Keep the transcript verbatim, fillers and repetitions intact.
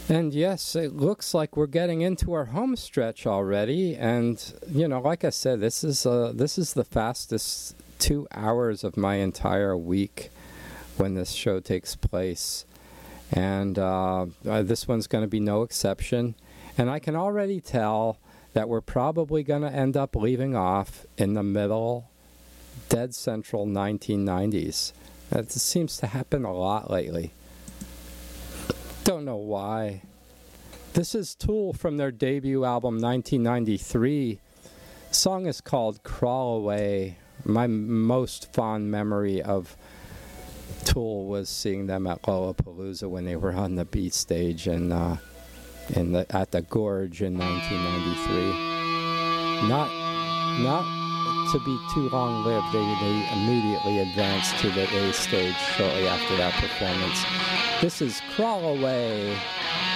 And yes, it looks like we're getting into our home stretch already. And, you know, like I said, this is uh, this is the fastest two hours of my entire week when this show takes place. And uh, uh, this one's going to be no exception. And I can already tell that we're probably going to end up leaving off in the middle, dead central nineteen nineties. That seems to happen a lot lately. Don't know why. This is Tool from their debut album nineteen ninety-three. The song is called Crawl Away. My most fond memory of Tool was seeing them at Lollapalooza when they were on the B stage in, uh, in the, at the Gorge in nineteen ninety-three. Not, not to be too long-lived, they, they immediately advanced to the A stage shortly after that performance. This is Crawl Away.